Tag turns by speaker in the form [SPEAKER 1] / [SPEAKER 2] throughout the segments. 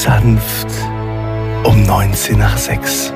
[SPEAKER 1] sanft um 19 nach 6.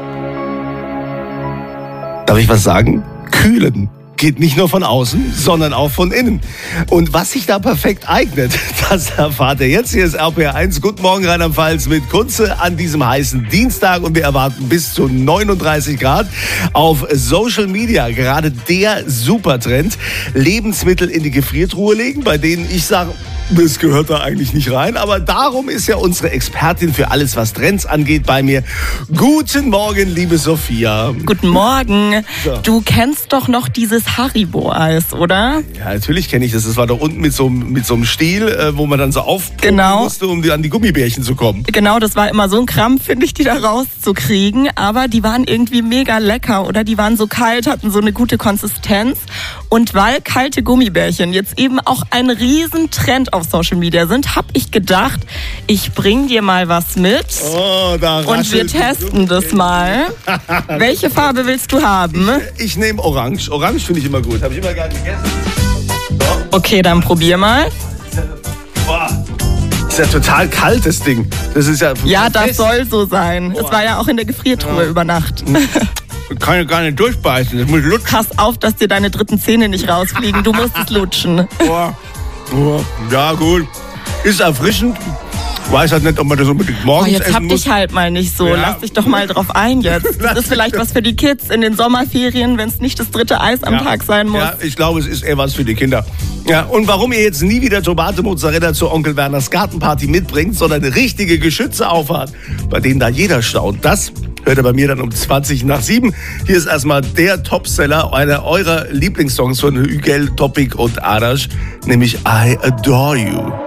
[SPEAKER 1] Darf ich was sagen? Kühlen geht nicht nur von außen, sondern auch von innen. Und was sich da perfekt eignet, das erfahrt ihr jetzt. Hier ist RPR1. Guten Morgen, Rheinland-Pfalz mit Kunze an diesem heißen Dienstag. Und wir erwarten bis zu 39 Grad. Auf Social Media gerade der Supertrend. Lebensmittel in die Gefriertruhe legen, bei denen ich sage, das gehört da eigentlich nicht rein. Aber darum ist ja unsere Expertin für alles, was Trends angeht, bei mir. Guten Morgen, liebe Sophia.
[SPEAKER 2] Guten Morgen.
[SPEAKER 1] So.
[SPEAKER 2] Du kennst doch noch dieses Haribo-Eis, oder?
[SPEAKER 1] Ja, natürlich kenne ich das. Das war da unten mit so einem Stiel, wo man dann so aufpumpen musste, um an die Gummibärchen zu kommen.
[SPEAKER 2] Genau, das war immer so ein Krampf, finde ich, die da rauszukriegen. Aber die waren irgendwie mega lecker, oder? Die waren so kalt, hatten so eine gute Konsistenz. Und weil kalte Gummibärchen jetzt eben auch ein Riesentrend auf Social Media sind, habe ich gedacht, ich bring dir mal was mit.
[SPEAKER 1] Oh, da
[SPEAKER 2] und wir testen das mal. Welche Farbe willst du haben?
[SPEAKER 1] Ich nehme Orange. Orange finde ich immer gut. Habe ich immer gerne gegessen. So.
[SPEAKER 2] Okay, dann probier mal.
[SPEAKER 1] Boah. Das ist ja total kaltes Ding. Das ist ja.
[SPEAKER 2] Ja, das soll so sein. Es war ja auch in der Gefriertruhe über Nacht.
[SPEAKER 1] Kann ich gar nicht durchbeißen. Das muss lutschen.
[SPEAKER 2] Pass auf, dass dir deine dritten Zähne nicht rausfliegen. Du musst es lutschen.
[SPEAKER 1] Ja, gut. Ist erfrischend. Weiß halt nicht, ob man das unbedingt morgens
[SPEAKER 2] jetzt
[SPEAKER 1] essen
[SPEAKER 2] hab
[SPEAKER 1] muss.
[SPEAKER 2] dich halt mal nicht so.
[SPEAKER 1] Ja.
[SPEAKER 2] Lass dich doch mal drauf ein jetzt. Das ist vielleicht was für die Kids in den Sommerferien, wenn es nicht das dritte Eis am Tag sein muss.
[SPEAKER 1] Ja, ich glaube, es ist eher was für die Kinder. Ja, und warum ihr jetzt nie wieder Tomate Mozzarella zur Onkel Werners Gartenparty mitbringt, sondern richtige Geschütze aufhat, bei denen da jeder staunt, das hört ihr bei mir dann um 20 nach 7. Hier ist erstmal der Topseller, einer eurer Lieblingssongs von Hügel, Topic und Arash, nämlich I Adore You.